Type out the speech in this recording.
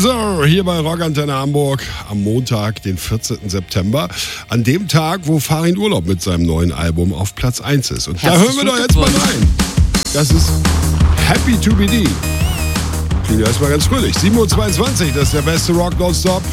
Weezer hier bei Rockantenne Hamburg am Montag, den 14. September. An dem Tag, wo Farin Urlaub mit seinem neuen Album auf Platz 1 ist. Und da hören wir doch jetzt mal rein. Das ist Happy to be D. Klingt ja erstmal ganz fröhlich. 7.22 Uhr, das ist der beste Rock nonstop.